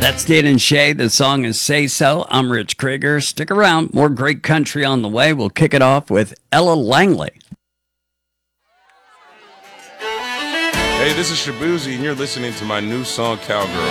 That's Dan and Shay. The song is Say So. I'm Rich Krieger. Stick around. More great country on the way. We'll kick it off with Ella Langley. Hey, this is Shabuzi, and you're listening to my new song, Cowgirl.